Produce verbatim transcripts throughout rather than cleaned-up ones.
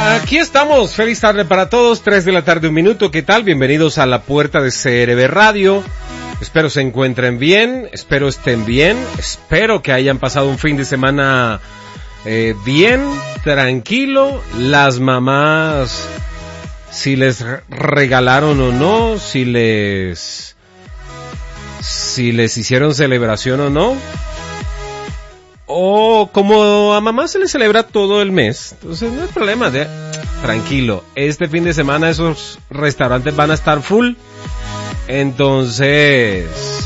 Aquí estamos, feliz tarde para todos, tres de la tarde, un minuto, ¿qué tal? Bienvenidos a La Puerta de C R B Radio. Espero se encuentren bien, espero estén bien, espero que hayan pasado un fin de semana eh, bien, tranquilo. Las mamás, si les regalaron o no, si les, si les hicieron celebración o no. O como a mamá se le celebra todo el mes, entonces no hay problema, de, tranquilo, este fin de semana esos restaurantes van a estar full, entonces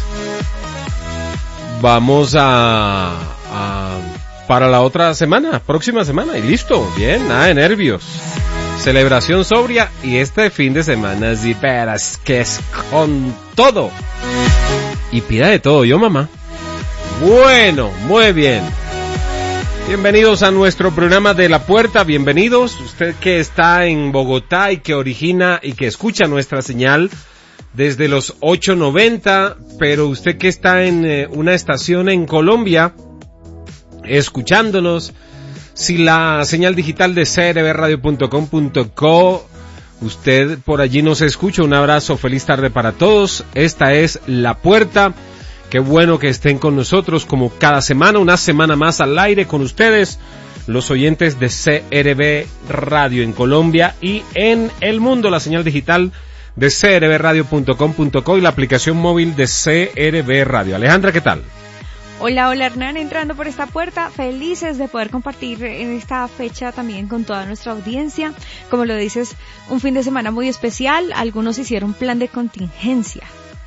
vamos a, a para la otra semana, próxima semana, y listo, bien, nada de nervios, celebración sobria, y este fin de semana sí, pero es que es con todo, y pida de todo, yo mamá. Bueno, muy bien. Bienvenidos a nuestro programa de La Puerta, bienvenidos. Usted que está en Bogotá y que origina y que escucha nuestra señal desde los ocho noventa, pero usted que está en eh, una estación en Colombia, escuchándonos, si la señal digital de c r b radio punto com punto co, usted por allí nos escucha, un abrazo, feliz tarde para todos. Esta es La Puerta. Qué bueno que estén con nosotros como cada semana, una semana más al aire con ustedes, los oyentes de C R B Radio en Colombia y en el mundo, la señal digital de c r b radio punto com punto co y la aplicación móvil de C R B Radio. Alejandra, ¿qué tal? Hola, hola Hernán, entrando por esta puerta, felices de poder compartir en esta fecha también con toda nuestra audiencia. Como lo dices, un fin de semana muy especial, algunos hicieron plan de contingencia.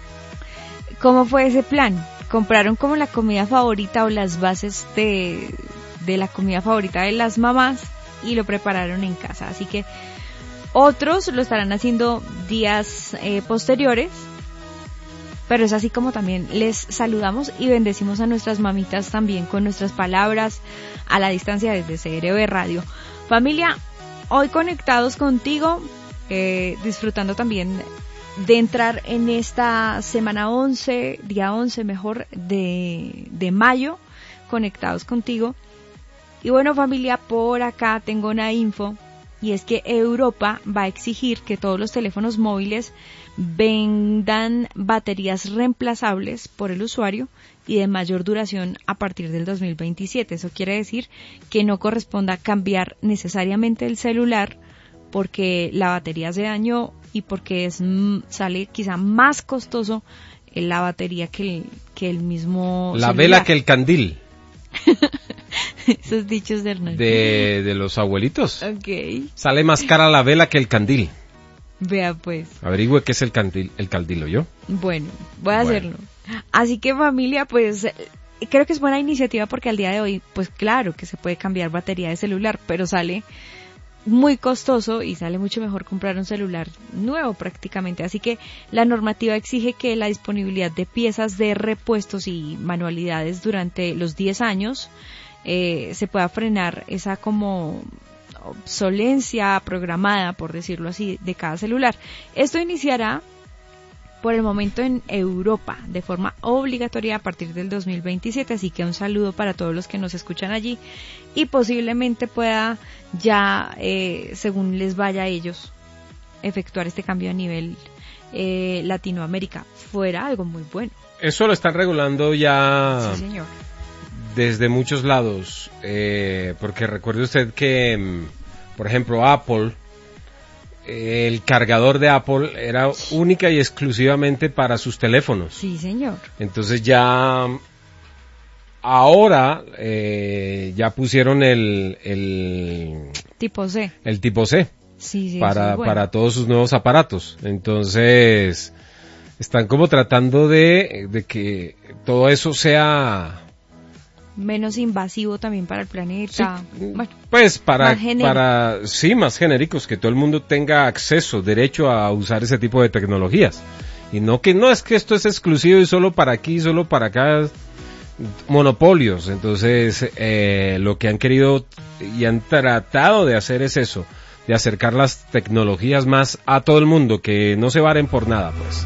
¿Cómo fue ese plan? Compraron como la comida favorita o las bases de, de la comida favorita de las mamás y lo prepararon en casa. Así que otros lo estarán haciendo días eh, posteriores, pero es así como también les saludamos y bendecimos a nuestras mamitas también con nuestras palabras a la distancia desde C R B Radio. Familia, hoy conectados contigo, eh, disfrutando también de entrar en esta semana once, día once mejor, de, de mayo, conectados contigo. Y bueno, familia, por acá tengo una info, y es que Europa va a exigir que todos los teléfonos móviles vendan baterías reemplazables por el usuario y de mayor duración a partir del dos mil veintisiete. Eso quiere decir que no corresponda cambiar necesariamente el celular porque la batería se dañó y porque es, sale quizá más costoso la batería que el, que el mismo La celular. vela que el candil. Esos dichos de Hernán. De, de los abuelitos. Okay. Sale más cara la vela que el candil. Vea pues. Averigüe qué es el candil, el caldilo, ¿yo? Bueno, voy a bueno. hacerlo. Así que familia, pues creo que es buena iniciativa porque al día de hoy, pues claro que se puede cambiar batería de celular, pero sale muy costoso y sale mucho mejor comprar un celular nuevo prácticamente. Así que la normativa exige que la disponibilidad de piezas de repuestos y manualidades durante los diez años eh, se pueda frenar esa como obsolencia programada, por decirlo así, de cada celular. Esto iniciará por el momento en Europa de forma obligatoria a partir del dos mil veintisiete, así que un saludo para todos los que nos escuchan allí y posiblemente pueda ya, eh, según les vaya a ellos, efectuar este cambio a nivel eh, Latinoamérica. Fuera algo muy bueno. Eso lo están regulando ya sí, señor. Desde muchos lados, eh, porque recuerde usted que, por ejemplo, Apple, el cargador de Apple era única y exclusivamente para sus teléfonos. Sí, señor. Entonces ya ahora eh, ya pusieron el el tipo C. El tipo C. Sí, sí, para sí, bueno. para todos sus nuevos aparatos. Entonces están como tratando de de que todo eso sea menos invasivo también para el planeta. Sí, bueno, pues para, más para, sí, más genéricos, que todo el mundo tenga acceso, derecho a usar ese tipo de tecnologías. Y no que no es que esto es exclusivo y solo para aquí, solo para acá, monopolios. Entonces, eh, lo que han querido y han tratado de hacer es eso, de acercar las tecnologías más a todo el mundo, que no se varen por nada, pues.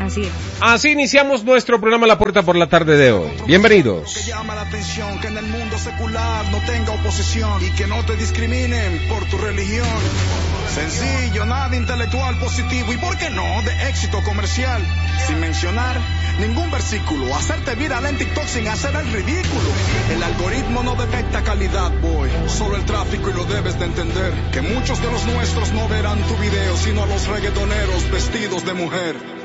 Así es. Así iniciamos nuestro programa La Puerta por la tarde de hoy. Bienvenidos. Que llama la atención que en el mundo secular no tenga oposición y que no te discriminen por tu religión. Sencillo, nada intelectual positivo y por qué no de éxito comercial. Sin mencionar ningún versículo, hacerte viral en TikTok sin hacer el ridículo. El algoritmo no detecta calidad, boy, solo el tráfico y lo debes de entender. Que muchos de los nuestros no verán tu video, sino a los reggaetoneros vestidos de mujer.